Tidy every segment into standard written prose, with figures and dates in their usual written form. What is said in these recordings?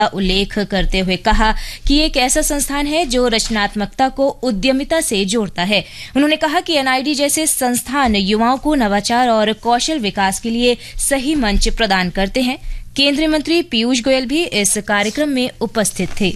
उल्लेख करते हुए कहा कि एक ऐसा संस्थान है जो रचनात्मकता को उद्यमिता से जोड़ता है। उन्होंने कहा कि एनआईडी जैसे संस्थान युवाओं को नवाचार और कौशल विकास के लिए सही मंच प्रदान करते हैं। केंद्रीय मंत्री पीयूष गोयल भी इस कार्यक्रम में उपस्थित थे।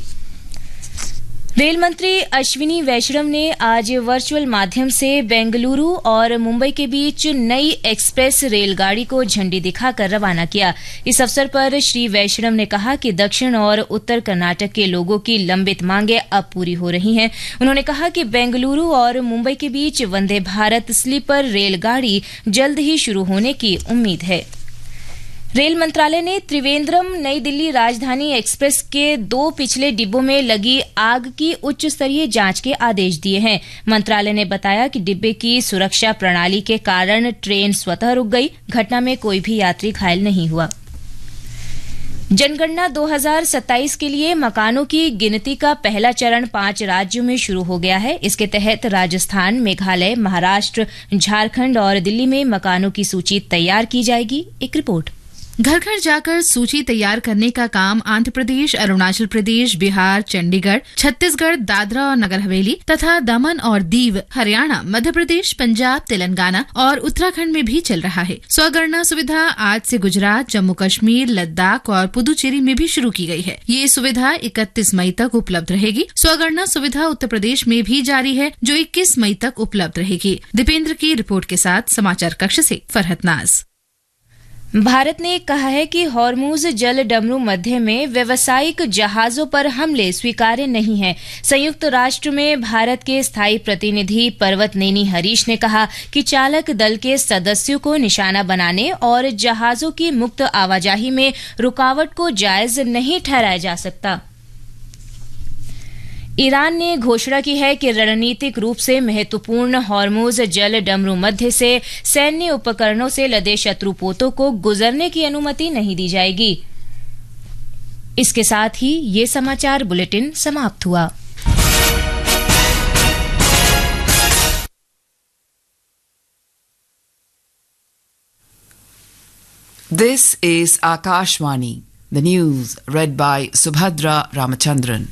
रेल मंत्री अश्विनी वैष्णव ने आज वर्चुअल माध्यम से बेंगलुरु और मुंबई के बीच नई एक्सप्रेस रेलगाड़ी को झंडी दिखाकर रवाना किया। इस अवसर पर श्री वैष्णव ने कहा कि दक्षिण और उत्तर कर्नाटक के लोगों की लंबित मांगें अब पूरी हो रही हैं। उन्होंने कहा कि बेंगलुरु और मुंबई के बीच वंदे भारत स्लीपर रेलगाड़ी जल्द ही शुरू होने की उम्मीद है। रेल मंत्रालय ने त्रिवेंद्रम नई दिल्ली राजधानी एक्सप्रेस के 2 पिछले डिब्बों में लगी आग की उच्च स्तरीय जांच के आदेश दिए हैं। मंत्रालय ने बताया कि डिब्बे की सुरक्षा प्रणाली के कारण ट्रेन स्वतः रुक गई। घटना में कोई भी यात्री घायल नहीं हुआ। जनगणना 2027 के लिए मकानों की गिनती का पहला चरण 5 राज्यों में शुरू हो गया है। इसके तहत राजस्थान, मेघालय, महाराष्ट्र, झारखंड और दिल्ली में मकानों की सूची तैयार की जाएगी। एक रिपोर्ट। घर घर जाकर सूची तैयार करने का काम आंध्र प्रदेश, अरुणाचल प्रदेश, बिहार, चंडीगढ़, छत्तीसगढ़, दादरा और नगर हवेली तथा दमन और दीव, हरियाणा, मध्य प्रदेश, पंजाब, तेलंगाना और उत्तराखंड में भी चल रहा है। स्वगणना सुविधा आज से गुजरात, जम्मू कश्मीर, लद्दाख और पुदुचेरी में भी शुरू की गई है। ये सुविधा 31 मई तक उपलब्ध रहेगी। स्वगणना सुविधा उत्तर प्रदेश में भी जारी है, जो 21 मई तक उपलब्ध रहेगी। दीपेंद्र की रिपोर्ट के साथ समाचार कक्ष से फरहत नाज। भारत ने कहा है कि हॉर्मुज जल डमरू मध्य में व्यावसायिक जहाजों पर हमले स्वीकार्य नहीं है। संयुक्त राष्ट्र में भारत के स्थायी प्रतिनिधि पर्वतनेनी हरीश ने कहा कि चालक दल के सदस्यों को निशाना बनाने और जहाजों की मुक्त आवाजाही में रुकावट को जायज नहीं ठहराया जा सकता। ईरान ने घोषणा की है कि रणनीतिक रूप से महत्वपूर्ण हॉर्मुज जल डमरू मध्य से सैन्य उपकरणों से लदे शत्रुपोतों को गुजरने की अनुमति नहीं दी जाएगी। इसके साथ ही ये समाचार बुलेटिन समाप्त हुआ। This is Akashvani, the news read by Subhadra Ramachandran.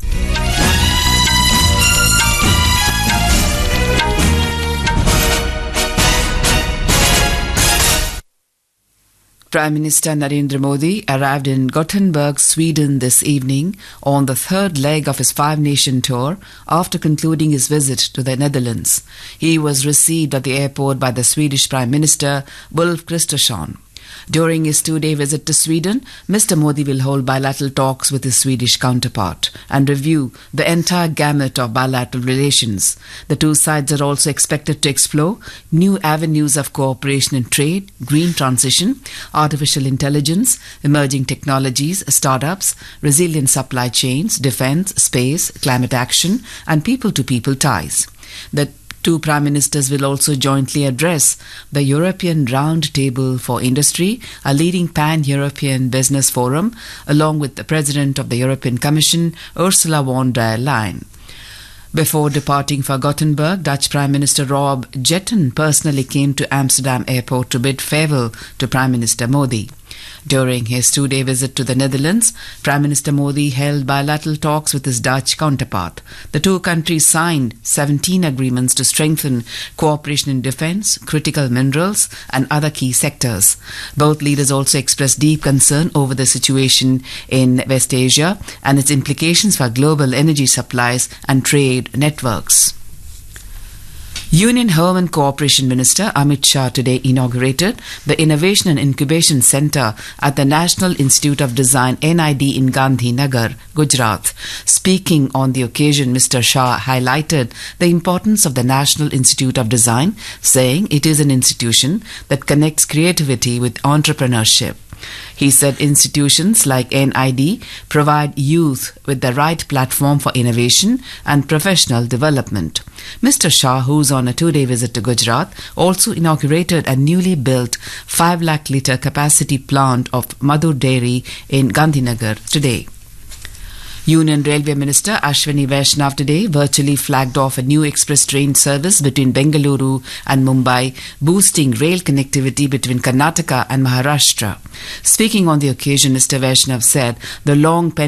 Prime Minister Narendra Modi arrived in Gothenburg, Sweden this evening on the third leg of his 5-nation tour after concluding his visit to the Netherlands. He was received at the airport by the Swedish Prime Minister Ulf Kristersson. During his 2-day visit to Sweden, Mr. Modi will hold bilateral talks with his Swedish counterpart and review the entire gamut of bilateral relations. The two sides are also expected to explore new avenues of cooperation in trade, green transition, artificial intelligence, emerging technologies, startups, resilient supply chains, defense, space, climate action, and people-to-people ties. The two prime ministers will also jointly address the European Round Table for Industry, a leading pan-European business forum, along with the President of the European Commission, Ursula von der Leyen. Before departing for Gothenburg, Dutch Prime Minister Rob Jetten personally came to Amsterdam Airport to bid farewell to Prime Minister Modi. During his 2-day visit to the Netherlands, Prime Minister Modi held bilateral talks with his Dutch counterpart. The two countries signed 17 agreements to strengthen cooperation in defence, critical minerals and other key sectors. Both leaders also expressed deep concern over the situation in West Asia and its implications for global energy supplies and trade networks. Union Home and Cooperation Minister Amit Shah today inaugurated the Innovation and Incubation Centre at the National Institute of Design NID in Gandhinagar, Gujarat. Speaking on the occasion, Mr. Shah highlighted the importance of the National Institute of Design, saying it is an institution that connects creativity with entrepreneurship. He said institutions like NID provide youth with the right platform for innovation and professional development. Mr. Shah, who's on a 2-day visit to Gujarat, also inaugurated a newly built 5 lakh litre capacity plant of Madhur Dairy in Gandhinagar today. Union Railway Minister Ashwini Vaishnav today virtually flagged off a new express train service between Bengaluru and Mumbai, boosting rail connectivity between Karnataka and Maharashtra. Speaking on the occasion, Mr. Vaishnav said the long